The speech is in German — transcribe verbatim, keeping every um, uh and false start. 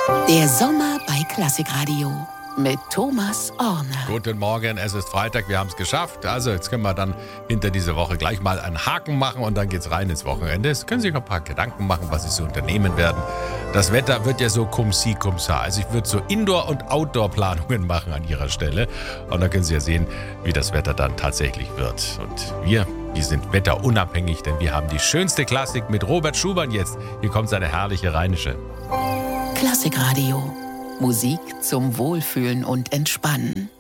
Der Sommer bei Klassikradio mit Thomas Orner. Guten Morgen, es ist Freitag, wir haben es geschafft. Also jetzt können wir dann hinter dieser Woche gleich mal einen Haken machen und dann geht's rein ins Wochenende. Jetzt können Sie sich ein paar Gedanken machen, was Sie so unternehmen werden. Das Wetter wird ja so cum si, cum sa. Also ich würde so Indoor- und Outdoor-Planungen machen an Ihrer Stelle. Und dann können Sie ja sehen, wie das Wetter dann tatsächlich wird. Und wir, wir sind wetterunabhängig, denn wir haben die schönste Klassik mit Robert Schumann jetzt. Hier kommt seine herrliche Rheinische. Klassikradio. Musik zum Wohlfühlen und Entspannen.